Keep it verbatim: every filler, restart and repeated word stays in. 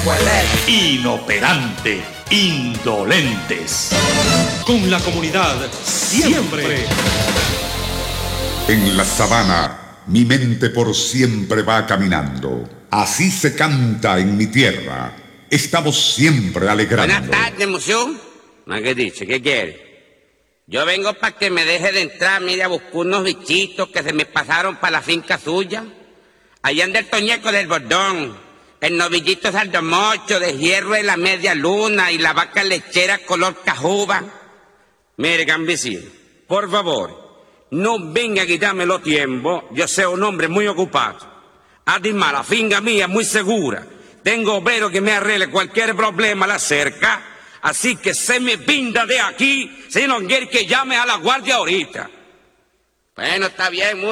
Inoperante, indolentes. Con la comunidad siempre. En la sabana, mi mente por siempre va caminando. Así se canta en mi tierra. Estamos siempre alegrando. Buenas tardes, Museo. ¿Qué dice? ¿Qué quiere? Yo vengo para que me deje de entrar, mire, a buscar unos bichitos que se me pasaron para la finca suya. Allá anda el toñeco del bordón, el novillito saldomocho de hierro de la media luna y la vaca lechera color cajuba. Mire, Gambicino, por favor, no venga a quitarme los tiempos. Yo soy un hombre muy ocupado. Además, la finca mía es muy segura. Tengo obero que me arregle cualquier problema a la cerca. Así que se me pinta de aquí, si no quiere que llame a la guardia ahorita. Bueno, está bien, muy